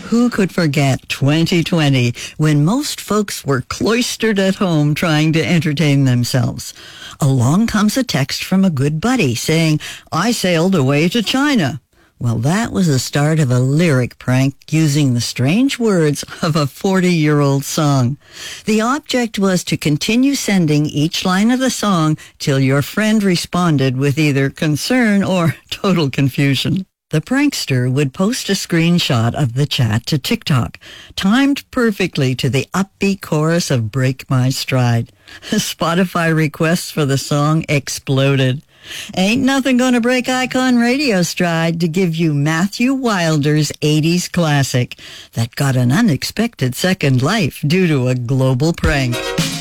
Who could forget 2020 when most folks were cloistered at home trying to entertain themselves? Along comes a text from a good buddy saying, "I sailed away to China." Well, that was the start of a lyric prank using the strange words of a 40-year-old song. The object was to continue sending each line of the song till your friend responded with either concern or total confusion. The prankster would post a screenshot of the chat to TikTok, timed perfectly to the upbeat chorus of Break My Stride. Spotify requests for the song exploded. Ain't nothing gonna break Icon Radio stride to give you Matthew Wilder's 80s classic that got an unexpected second life due to a global prank.